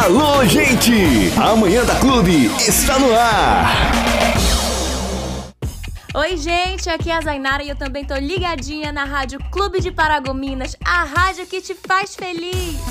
Alô, gente! Amanhã da Clube está no ar! Oi, gente, aqui é a Zainara e eu também tô ligadinha na Rádio Clube de Paragominas, a rádio que te faz feliz.